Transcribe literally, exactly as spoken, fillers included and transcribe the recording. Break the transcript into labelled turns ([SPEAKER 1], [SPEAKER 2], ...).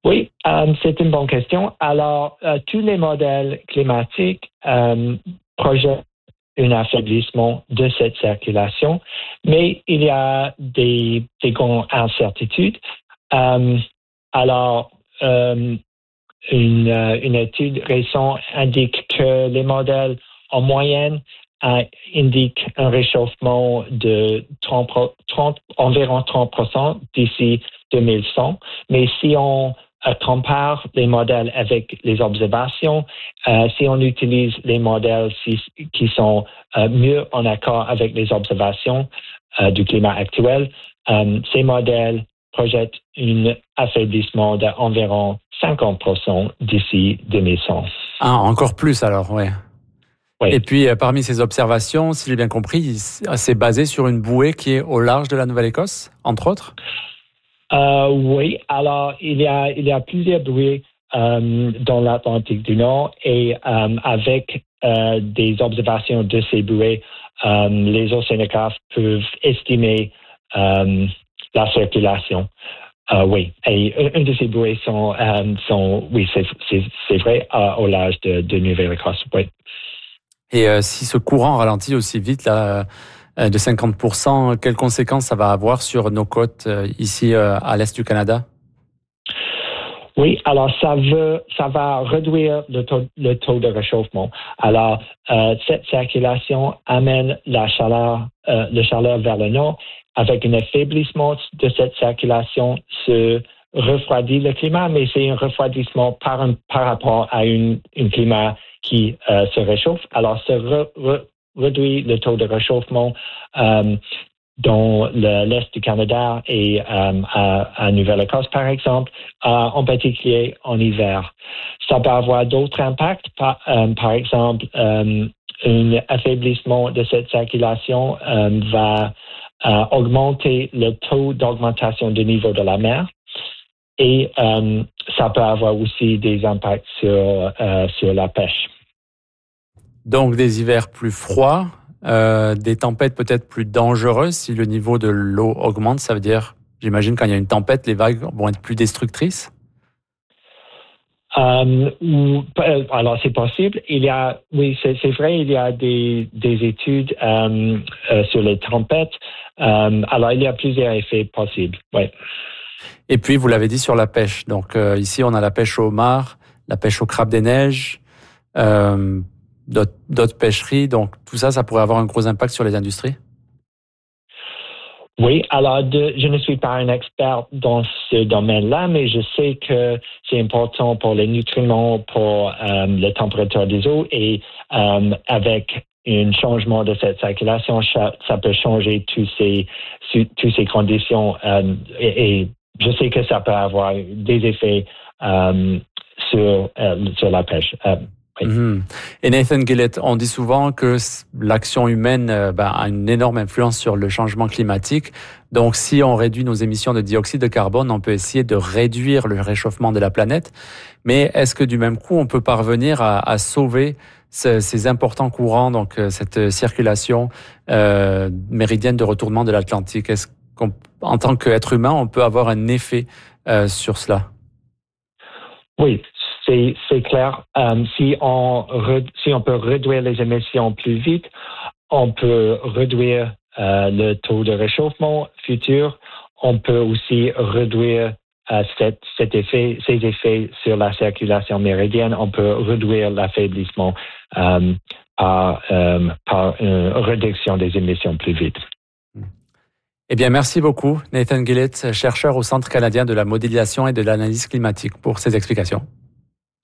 [SPEAKER 1] Oui, euh, c'est une bonne question. Alors, euh, tous les modèles climatiques euh, projettent un affaiblissement de cette circulation, mais il y a des, des grandes incertitudes. Euh, alors, euh, une, euh, une étude récente indique que les modèles en moyenne euh, indiquent un réchauffement de trente, trente, environ trente pour cent d'ici deux mille cent. Mais si on euh, compare les modèles avec les observations, euh, si on utilise les modèles si, qui sont euh, mieux en accord avec les observations euh, du climat actuel, euh, ces modèles projettent un affaiblissement d'environ cinquante pour cent d'ici deux mille cent.
[SPEAKER 2] Ah, encore plus alors, ouais.
[SPEAKER 1] Oui.
[SPEAKER 2] Et puis, euh, parmi ces observations, si j'ai bien compris, c'est basé sur une bouée qui est au large de la Nouvelle-Écosse, entre autres?
[SPEAKER 1] Euh, oui, alors il y a, il y a plusieurs bouées euh, dans l'Atlantique du Nord et euh, avec euh, des observations de ces bouées, euh, les océanographes peuvent estimer euh, la circulation. Euh, oui, et une de ces bouées sont, euh, sont oui, c'est, c'est, c'est vrai, euh, au large de, de Nouvelle-Écosse, oui.
[SPEAKER 2] Et euh, si ce courant ralentit aussi vite, là, euh, de cinquante pour cent, quelles conséquences ça va avoir sur nos côtes euh, ici euh, à l'est du Canada?
[SPEAKER 1] Oui, alors ça veut, ça va réduire le taux, le taux de réchauffement. Alors, euh, cette circulation amène la chaleur, euh, le chaleur vers le nord. Avec un affaiblissement de cette circulation, se refroidit le climat, mais c'est un refroidissement par, un, par rapport à un climat qui euh, se réchauffe. Alors, ça re, re, réduit le taux de réchauffement euh, dans le, l'Est du Canada et euh, à, à Nouvelle-Écosse, par exemple, euh, en particulier en hiver. Ça peut avoir d'autres impacts, par, euh, par exemple, euh, un affaiblissement de cette circulation euh, va euh, augmenter le taux d'augmentation du niveau de la mer et euh, ça peut avoir aussi des impacts sur, euh, sur la pêche.
[SPEAKER 2] Donc des hivers plus froids, euh, des tempêtes peut-être plus dangereuses si le niveau de l'eau augmente. Ça veut dire, j'imagine, quand il y a une tempête, les vagues vont être plus destructrices?
[SPEAKER 1] Euh, ou, alors c'est possible. Il y a, oui, c'est, c'est vrai, il y a des, des études euh, euh, sur les tempêtes. Euh, alors il y a plusieurs effets possibles. Oui.
[SPEAKER 2] Et puis vous l'avez dit sur la pêche. Donc euh, ici on a la pêche au homard, la pêche au crabe des neiges, euh, d'autres, d'autres pêcheries. Donc tout ça, ça pourrait avoir un gros impact sur les industries.
[SPEAKER 1] Oui, alors de, je ne suis pas un expert dans ce domaine-là, mais je sais que c'est important pour les nutriments, pour euh, la température des eaux et euh, avec un changement de cette circulation, ça, ça peut changer tous ces, toutes ces conditions euh, et, et je sais que ça peut avoir des effets euh, sur, euh, sur la pêche. Euh, Oui.
[SPEAKER 2] Mmh. Et Nathan Gillett, on dit souvent que l'action humaine euh, ben, a une énorme influence sur le changement climatique. Donc, si on réduit nos émissions de dioxyde de carbone, on peut essayer de réduire le réchauffement de la planète. Mais est-ce que du même coup, on peut parvenir à, à sauver ce, ces importants courants, donc euh, cette circulation euh, méridienne de retournement de l'Atlantique? Est-ce qu'en tant qu'être humain, on peut avoir un effet euh, sur cela?
[SPEAKER 1] Oui. C'est, c'est clair. Um, si on re, si on peut réduire les émissions plus vite, on peut réduire euh, le taux de réchauffement futur. On peut aussi réduire euh, cet, cet effet, ces effets sur la circulation méridienne. On peut réduire l'affaiblissement um, par, um, par une réduction des émissions plus vite.
[SPEAKER 2] Eh bien, merci beaucoup, Nathan Gillett, chercheur au Centre canadien de la modélisation et de l'analyse climatique, pour ces explications.